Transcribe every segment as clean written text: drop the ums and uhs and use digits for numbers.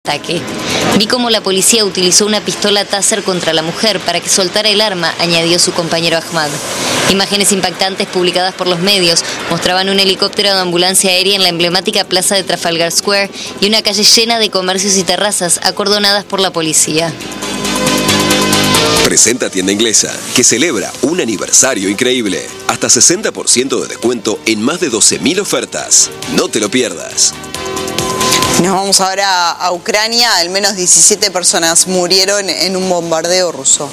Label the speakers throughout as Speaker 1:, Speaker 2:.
Speaker 1: ataque. Vi cómo la policía utilizó una pistola Taser contra la mujer para que soltara el arma, añadió su compañero Ahmad. Imágenes impactantes publicadas por los medios mostraban un helicóptero de ambulancia aérea en la emblemática plaza de Trafalgar Square y una calle llena de comercios y terrazas acordonadas por la policía.
Speaker 2: Presenta Tienda Inglesa, que celebra un aniversario increíble. Hasta 60% de descuento en más de 12.000 ofertas. No te lo pierdas.
Speaker 3: Nos vamos ahora a Ucrania. Al menos 17 personas murieron en un bombardeo ruso.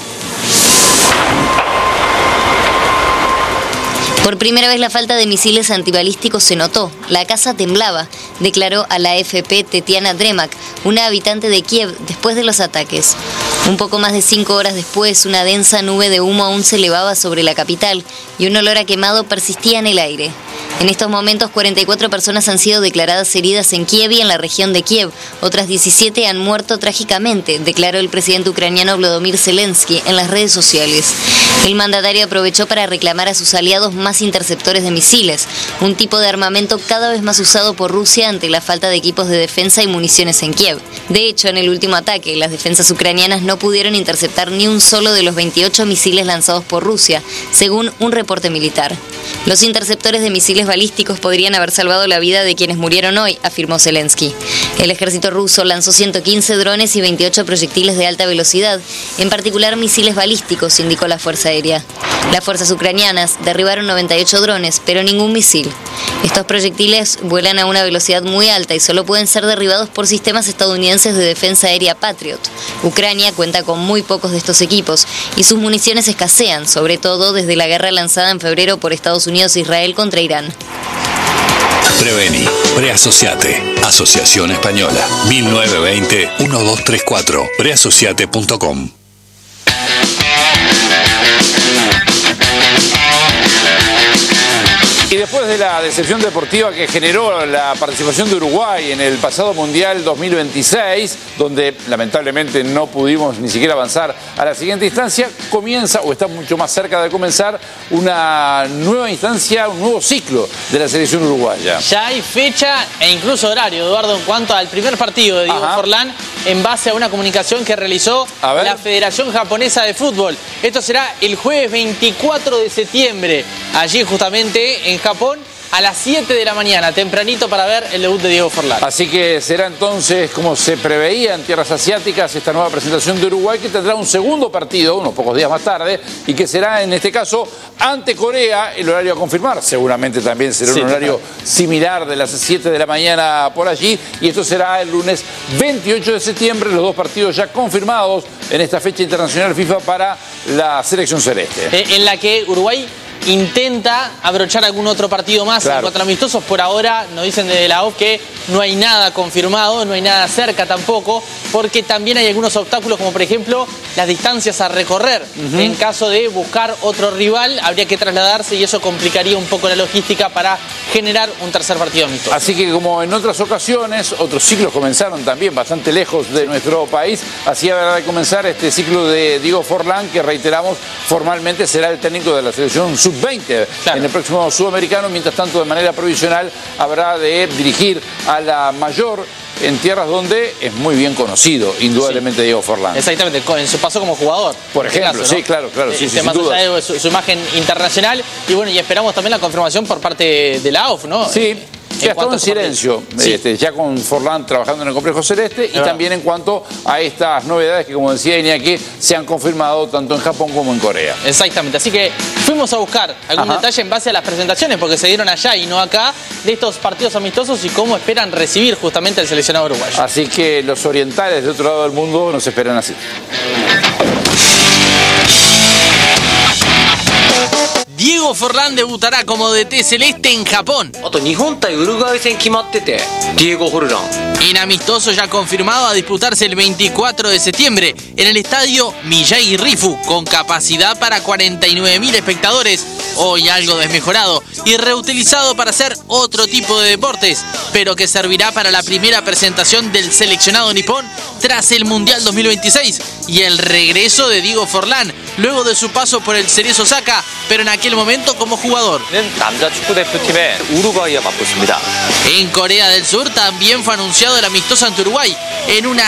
Speaker 1: Por primera vez la falta de misiles antibalísticos se notó. La casa temblaba, declaró a la AFP Tetiana Dremak, una habitante de Kiev, después de los ataques. Un poco más de 5 horas después, una densa nube de humo aún se elevaba sobre la capital y un olor a quemado persistía en el aire. En estos momentos, 44 personas han sido declaradas heridas en Kiev y en la región de Kiev. Otras 17 han muerto trágicamente, declaró el presidente ucraniano Volodymyr Zelensky en las redes sociales. El mandatario aprovechó para reclamar a sus aliados más interceptores de misiles, un tipo de armamento cada vez más usado por Rusia ante la falta de equipos de defensa y municiones en Kiev. De hecho, en el último ataque, las defensas ucranianas no pudieron interceptar ni un solo de los 28 misiles lanzados por Rusia, según un reporte militar. Los interceptores de misiles balísticos podrían haber salvado la vida de quienes murieron hoy, afirmó Zelensky. El ejército ruso lanzó 115 drones y 28 proyectiles de alta velocidad, en particular misiles balísticos, indicó la Fuerza Aérea. Las fuerzas ucranianas derribaron 98 drones, pero ningún misil. Estos proyectiles vuelan a una velocidad muy alta y solo pueden ser derribados por sistemas estadounidenses de defensa aérea Patriot. Ucrania cuenta con muy pocos de estos equipos y sus municiones escasean, sobre todo desde la guerra lanzada en febrero por Estados Unidos e Israel contra Irán.
Speaker 4: Preveni, Preasociate, Asociación Española, 1920-1234, preasociate.com.
Speaker 5: Y después de la decepción deportiva que generó la participación de Uruguay en el pasado Mundial 2026, donde lamentablemente no pudimos ni siquiera avanzar a la siguiente instancia, comienza o está mucho más cerca de comenzar una nueva instancia, un nuevo ciclo de la selección uruguaya.
Speaker 6: Ya hay fecha e incluso horario, Eduardo, en cuanto al primer partido de Diego Forlán, en base a una comunicación que realizó la Federación Japonesa de Fútbol. Esto será el jueves 24 de septiembre, allí justamente en Japón, a las 7 de la mañana, tempranito, para ver el debut de Diego Forlán.
Speaker 5: Así que será entonces, como se preveía en tierras asiáticas, esta nueva presentación de Uruguay, que tendrá un segundo partido unos pocos días más tarde y que será en este caso ante Corea, el horario a confirmar. Seguramente también será un horario similar de las 7 de la mañana por allí, y esto será el lunes 28 de septiembre, los dos partidos ya confirmados en esta fecha internacional FIFA para la selección celeste.
Speaker 6: En la que Uruguay intenta abrochar algún otro partido más en cuanto a amistosos. Por ahora nos dicen desde la OF que no hay nada confirmado, no hay nada cerca tampoco, porque también hay algunos obstáculos, como por ejemplo las distancias a recorrer. En caso de buscar otro rival, habría que trasladarse y eso complicaría un poco la logística para generar un tercer partido amistoso.
Speaker 5: Así que, como en otras ocasiones, otros ciclos comenzaron también bastante lejos de nuestro país. Así habrá de comenzar este ciclo de Diego Forlán, que reiteramos, formalmente será el técnico de la selección sub-20 en el próximo sudamericano. Mientras tanto, de manera provisional, habrá de dirigir a la mayor en tierras donde es muy bien conocido, indudablemente, Diego Forlán.
Speaker 6: Exactamente, en su paso como jugador.
Speaker 5: Por ejemplo,
Speaker 6: caso, ¿no?
Speaker 5: claro.
Speaker 6: Más allá de su imagen internacional. Y bueno, y esperamos también la confirmación por parte de la AUF, ¿no?
Speaker 5: Sí. Ya está en silencio, ya con Forlán trabajando en el Complejo Celeste, y también en cuanto a estas novedades que, como decía Iñaki, se han confirmado tanto en Japón como en Corea.
Speaker 6: Exactamente, así que fuimos a buscar algún detalle en base a las presentaciones, porque se dieron allá y no acá, de estos partidos amistosos y cómo esperan recibir justamente al seleccionado uruguayo.
Speaker 5: Así que los orientales de otro lado del mundo nos esperan así.
Speaker 6: Diego Forlán debutará como DT celeste en Japón. En amistoso ya confirmado a disputarse el 24 de septiembre en el estadio Miyagi Rifu, con capacidad para 49.000 espectadores, hoy algo desmejorado y reutilizado para hacer otro tipo de deportes, pero que servirá para la primera presentación del seleccionado nipón tras el Mundial 2026 y el regreso de Diego Forlán, luego de su paso por el Cerezo Osaka, pero en aquel momento como jugador. En Corea del Sur también fue anunciado el amistoso ante Uruguay, en una